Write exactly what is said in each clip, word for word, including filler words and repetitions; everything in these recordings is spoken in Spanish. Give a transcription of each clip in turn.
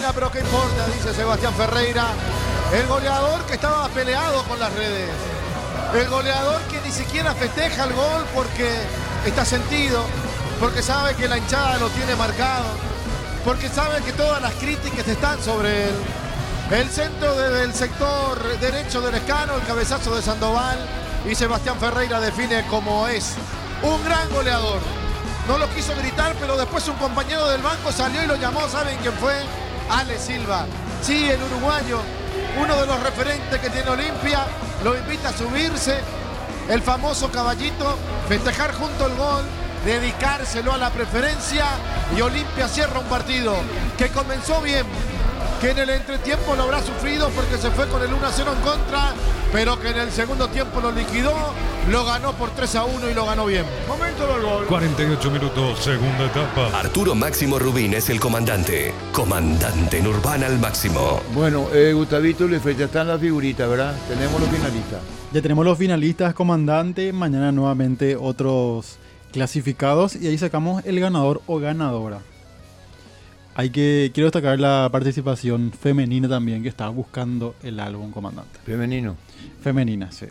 Argentina, pero qué importa, dice Sebastián Ferreira. El goleador que estaba peleado con las redes. El goleador que ni siquiera festeja el gol porque está sentido, porque sabe que la hinchada lo tiene marcado, porque sabe que todas las críticas están sobre él. El centro desde el sector derecho del Escano, el cabezazo de Sandoval, y Sebastián Ferreira define como es un gran goleador. No lo quiso gritar, pero después un compañero del banco salió y lo llamó. ¿Saben quién fue? Ale Silva. Sí, el uruguayo, uno de los referentes que tiene Olimpia, lo invita a subirse, el famoso caballito, festejar junto al gol, dedicárselo a la preferencia, y Olimpia cierra un partido que comenzó bien, que en el entretiempo lo habrá sufrido porque se fue con el uno a cero en contra, pero que en el segundo tiempo lo liquidó, lo ganó por tres a uno y lo ganó bien. Momento del gol. cuarenta y ocho minutos, segunda etapa. Arturo Máximo Rubín es el comandante. Comandante en Urbana al máximo. Bueno, eh, Gustavito, le ya están las figuritas, ¿verdad? Tenemos los finalistas. Ya tenemos los finalistas, comandante. Mañana nuevamente otros clasificados y ahí sacamos el ganador o ganadora. Hay que, quiero destacar la participación femenina también, que estaba buscando el álbum, comandante. ¿Femenino? Femenina, sí.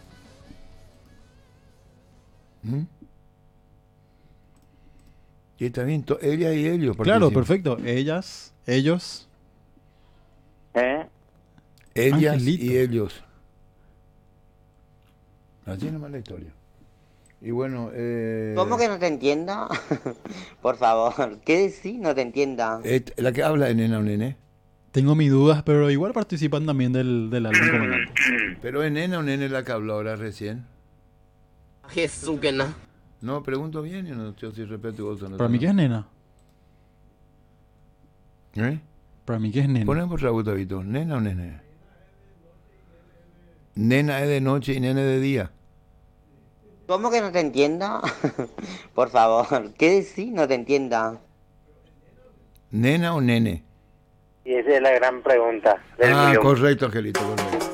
¿Mm? Y está bien, to- ella y ellos. Claro, participan. perfecto. Ellas, ellos. ¿Eh? Ellas Angelito. y ellos. Así nomás la historia. Y bueno, eh, ¿Cómo que no te entiendo? Por favor, ¿qué decís? No te entienda. et- la que habla es nena o nene. Tengo mis dudas, pero igual participan también del, del álbum, comandante. Pero es nena o nene la que habló ahora recién. Jesús que no. No, pregunto bien y no, yo soy respetuoso. No Para mí que es nena. ¿Eh? Para mí que es nena. Ponemos otra, Gustavito. ¿Nena o nene? Nena es de noche y nene de día. ¿Cómo que no te entiendo? Por favor, ¿qué decís? No te entienda. ¿Nena o nene? Y esa es la gran pregunta del Ah, millón. correcto, Angelito, correcto.